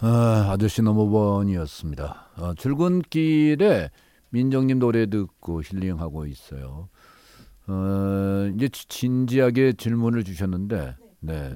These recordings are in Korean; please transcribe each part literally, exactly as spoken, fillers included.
아, 아저씨 넘어번이었습니다. 어, 출근길에 민정님 노래 듣고 힐링하고 있어요. 어, 이제 진지하게 질문을 주셨는데, 네.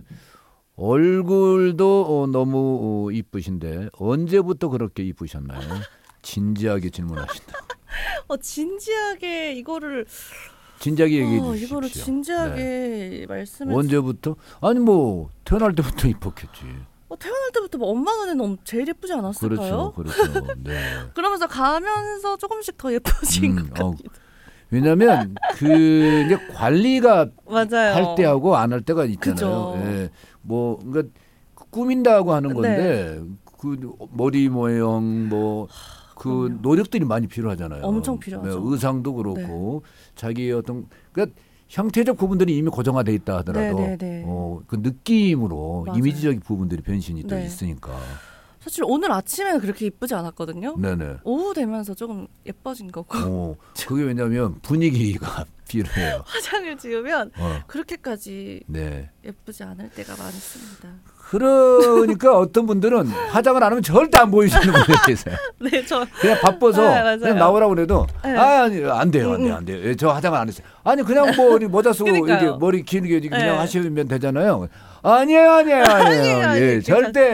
얼굴도 어, 너무 어, 이쁘신데 언제부터 그렇게 이쁘셨나요? 진지하게 질문하신다. 어, 진지하게 이거를 진지하게 얘기해 어, 주십시오. 이거를 진지하게 네. 말씀을 언제부터? 아니 뭐 태어날 때부터 이뻤겠지. 어, 태어날 때부터 뭐 엄마 눈에는 제일 예쁘지 않았을까요? 그렇죠, 그렇죠. 네. 그러면서 가면서 조금씩 더 예뻐진 음, 것 어, 같기도. 왜냐하면 그 이제 관리가 맞아요. 할 때하고 안 할 때가 있잖아요. 예. 뭐 그러니까 꾸민다고 하는 건데 네. 그 머리 모양 뭐 그 노력들이 많이 필요하잖아요. 엄청 필요하죠. 네, 의상도 그렇고 네. 자기의 어떤 그러니까 형태적 부분들이 이미 고정화돼 있다 하더라도 네, 네, 네. 어, 그 느낌으로 맞아요. 이미지적인 부분들이 변신이 네. 또 있으니까. 사실 오늘 아침에는 그렇게 이쁘지 않았거든요. 네네. 오후 되면서 조금 예뻐진 거고. 어, 그게 왜냐하면 분위기가 필요해요. 화장을 지으면 어. 그렇게까지 네. 예쁘지 않을 때가 많습니다. 그러니까 어떤 분들은 화장을 안 하면 절대 안 보이시는 분들이 계세요. 네, 저 그냥 바빠서 네, 그냥 나오라고 그래도 네. 아, 아니, 안 돼요, 안 돼요, 안 돼요. 예, 저 화장을 안 했어요. 아니 그냥 뭐 모자 쓰고 이렇게 머리 길게 그냥 네. 하시면 되잖아요. 아니에요, 아니에요, 아니에요. 아니에요, 아니에요. 예, 절대.